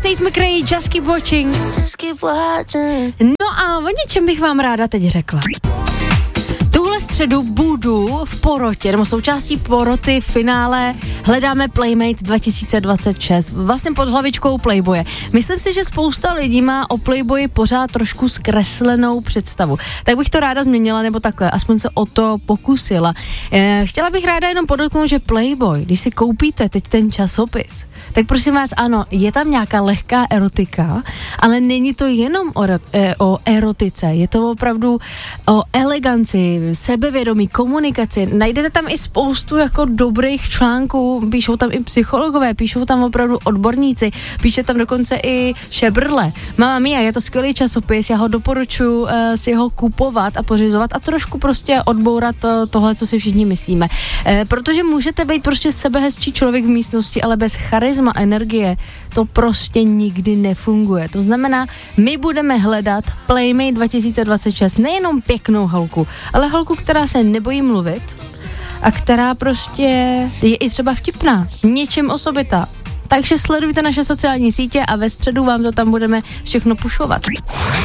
Tate McRae, Just Keep Watching. No a o něčem bych vám ráda teď řekla. Tuhle středu budu v porotě, nebo součástí poroty finále Hledáme Playmate 2026, vlastně pod hlavičkou Playboye. Myslím si, že spousta lidí má o Playboyi pořád trošku zkreslenou představu. Tak bych to ráda změnila, nebo takhle, aspoň se o to pokusila. Chtěla bych ráda jenom podotknout, že Playboy, když si koupíte teď ten časopis, tak prosím vás, ano, je tam nějaká lehká erotika, ale není to jenom o erotice, je to opravdu o eleganci, sebevědomí, komunikaci. Najdete tam i spoustu jako dobrých článků, píšou tam i psychologové, píšou tam opravdu odborníci, píše tam dokonce i Šebrle. Mamma mia, je to skvělý časopis, já ho doporučuji si ho kupovat a pořizovat a trošku prostě odbourat tohle, co si všichni myslíme. Protože můžete být prostě sebehezčí člověk v místnosti, ale bez charisma, energie to prostě nikdy nefunguje. To znamená, my budeme hledat Playmate 2026, nejenom pěknou holku, ale holku, která se nebojí mluvit a která prostě je i třeba vtipná, něčím osobitá. Takže sledujte naše sociální sítě a ve středu vám to tam budeme všechno pušovat.